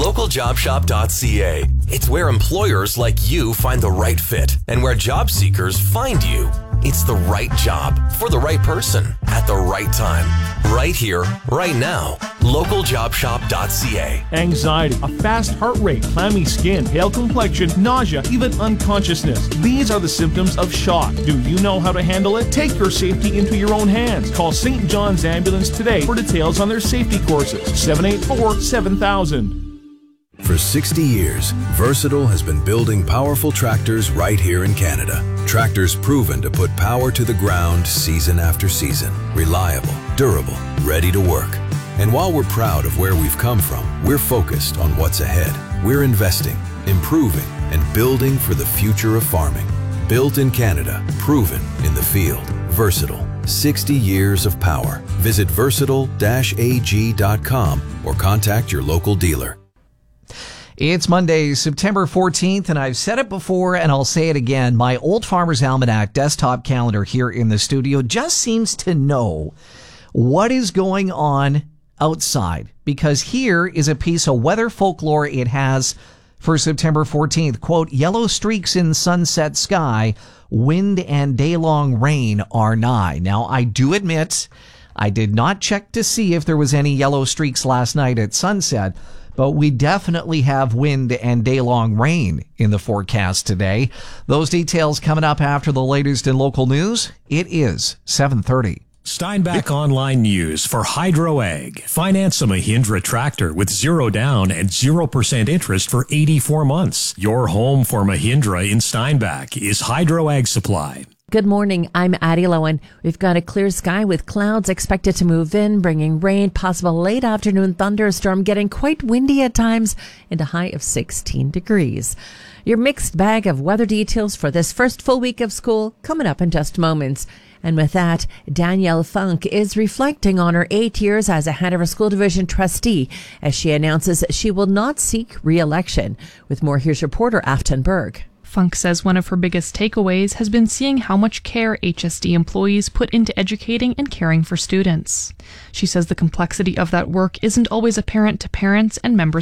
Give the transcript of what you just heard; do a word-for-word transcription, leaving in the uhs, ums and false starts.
local job shop dot c a. It's where employers like you find the right fit and where job seekers find you. It's the right job for the right person at the right time. Right here, right now. local job shop dot c a. Anxiety, a fast heart rate, clammy skin, pale complexion, nausea, even unconsciousness. These are the symptoms of shock. Do you know how to handle it? Take your safety into your own hands. Call Saint John's Ambulance today for details on their safety courses. seven eight four, seven thousand. For sixty years, Versatile has been building powerful tractors right here in Canada. Tractors proven to put power to the ground season after season. Reliable, durable, ready to work. And while we're proud of where we've come from, we're focused on what's ahead. We're investing, improving, and building for the future of farming. Built in Canada, proven in the field. Versatile, sixty years of power. Visit versatile dash a g dot com or contact your local dealer. It's Monday, September fourteenth, and I've said it before and I'll say it again. My Old Farmer's Almanac desktop calendar here in the studio just seems to know what is going on outside, because here is a piece of weather folklore it has for September fourteenth. Quote, yellow streaks in sunset sky, wind and day-long rain are nigh. Now, I do admit I did not check to see if there was any yellow streaks last night at sunset, but we definitely have wind and day-long rain in the forecast today. Those details coming up after the latest in local news. It is seven thirty. Steinbach Online News for HydroAg. Finance a Mahindra tractor with zero down and zero percent interest for eighty-four months. Your home for Mahindra in Steinbach is HydroAg Supply. Good morning. I'm Addie Lowen. We've got a clear sky with clouds expected to move in, bringing rain, possible late afternoon thunderstorm, getting quite windy at times, and a high of sixteen degrees. Your mixed bag of weather details for this first full week of school coming up in just moments. And with that, Danielle Funk is reflecting on her eight years as a Hanover School Division trustee as she announces she will not seek re-election. With more, here's reporter Afton Berg. Funk says one of her biggest takeaways has been seeing how much care H S D employees put into educating and caring for students. She says the complexity of that work isn't always apparent to parents and members